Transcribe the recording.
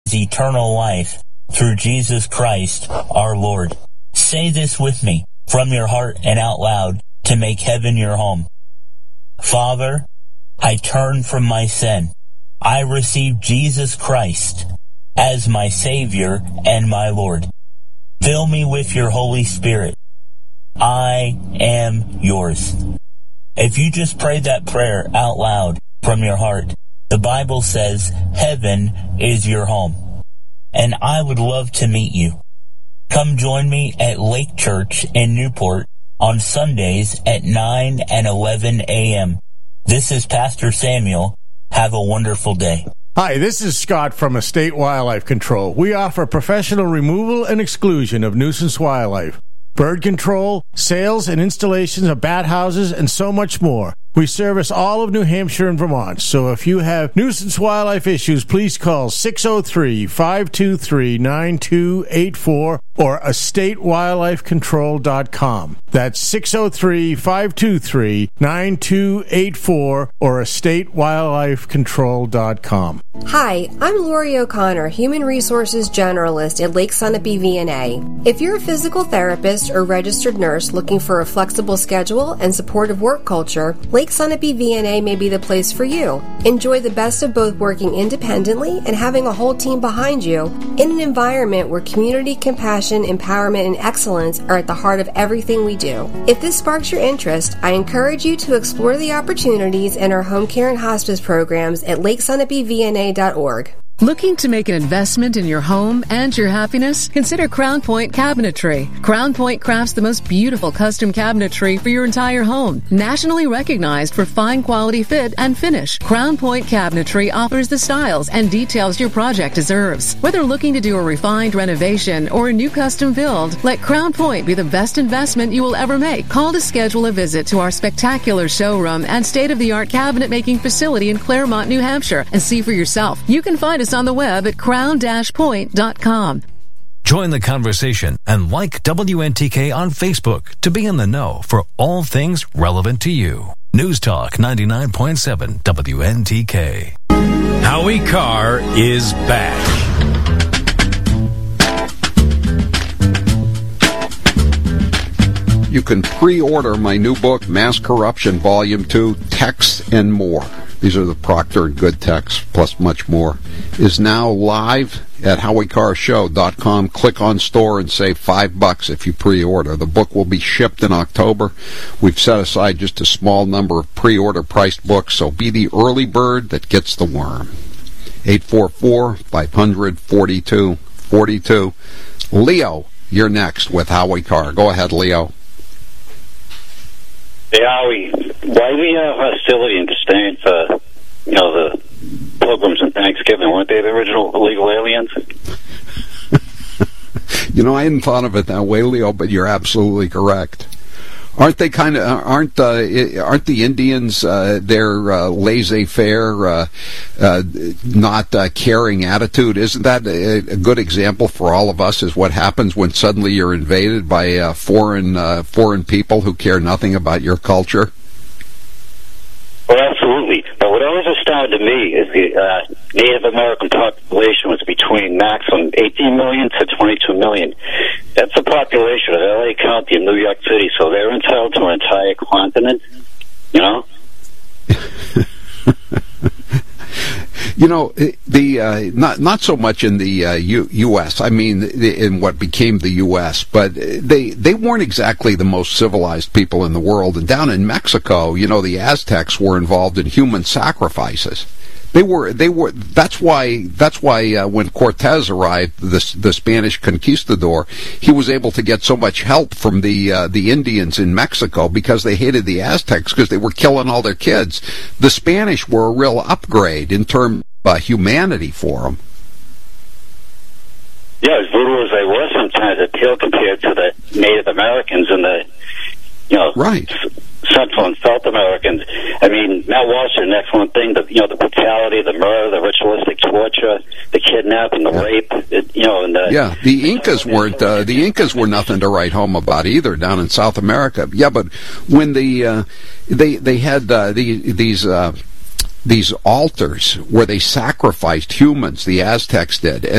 eternal life through Jesus Christ our Lord. Say this with me from your heart and out loud to make heaven your home. Father, I turn from my sin. I receive Jesus Christ as my Savior and my Lord. Fill me with your Holy Spirit. I am yours. If you just prayed that prayer out loud from your heart, the Bible says heaven is your home. And I would love to meet you. Come join me at Lake Church in Newport on Sundays at 9 and 11 a.m. This is Pastor Samuel. Have a wonderful day. Hi, this is Scott from Estate Wildlife Control. We offer professional removal and exclusion of nuisance wildlife, bird control, sales and installations of bat houses, and so much more. We service all of New Hampshire and Vermont, so if you have nuisance wildlife issues, please call 603-523-9284 or estatewildlifecontrol.com. That's 603-523-9284 or estatewildlifecontrol.com. Hi, I'm Lori O'Connor, Human Resources Generalist at Lake Sunapee VNA. If you're a physical therapist or registered nurse looking for a flexible schedule and supportive work culture, Lake Sunapee VNA may be the place for you. Enjoy the best of both working independently and having a whole team behind you in an environment where community, compassion, empowerment, and excellence are at the heart of everything we do. If this sparks your interest, I encourage you to explore the opportunities in our home care and hospice programs at lakesunapeevna.org. Looking to make an investment in your home and your happiness? Consider Crown Point Cabinetry. Crown Point crafts the most beautiful custom cabinetry for your entire home. Nationally recognized for fine quality fit and finish, Crown Point Cabinetry offers the styles and details your project deserves. Whether looking to do a refined renovation or a new custom build, let Crown Point be the best investment you will ever make. Call to schedule a visit to our spectacular showroom and state-of-the-art cabinet making facility in Claremont, New Hampshire, and see for yourself. You can find us on the web at crown-point.com. Join the conversation and like WNTK on Facebook to be in the know for all things relevant to you. News Talk 99.7 WNTK. Howie Carr is back. You can pre-order my new book, Mass Corruption, Volume 2, Texts and More. These are the Procter & Good texts, plus much more. Is now live at HowieCarrShow.com. Click on store and save $5 if you pre-order. The book will be shipped in October. We've set aside just a small number of pre-order priced books, so be the early bird that gets the worm. 844-500-4242. Leo, you're next with Howie Carr. Go ahead, Leo. Hey, Howie, why we have hostility in disdain for, the Pilgrims and Thanksgiving? Weren't they the original illegal aliens? I hadn't thought of it that way, Leo, but you're absolutely correct. Aren't they aren't the Indians, their laissez-faire, not caring attitude? Isn't that a good example for all of us, is what happens when suddenly you're invaded by foreign people who care nothing about your culture? Well, absolutely. But what always astounded me is the Native American population was between maximum 18 million to 22 million. That's the population of L.A. County and New York City, so they're entitled to an entire continent, not so much in the U.S. I mean, in what became the U.S., but they weren't exactly the most civilized people in the world. And down in Mexico, the Aztecs were involved in human sacrifices. They were. That's why when Cortez arrived, the Spanish conquistador, he was able to get so much help from the Indians in Mexico because they hated the Aztecs because they were killing all their kids. The Spanish were a real upgrade in terms of humanity for them. Yeah, as brutal as they were sometimes, it pale compared to the Native Americans and the, right. Central and South Americans. I mean, Mount Washington, excellent thing. The brutality, the murder, the ritualistic torture, the kidnapping, the rape. And the Incas weren't. The Incas were nothing to write home about either down in South America. Yeah, but when they had these altars where they sacrificed humans, the Aztecs did.